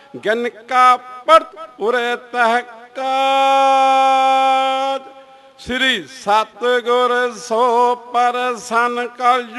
ਗਿਨਕਾ ਪੜਤ ਉਰੇ ਤਹਿਕਾਜ। ਸ੍ਰੀ ਸਤਿਗੁਰ ਸੋ ਪ੍ਰਸੰਨ ਕਲ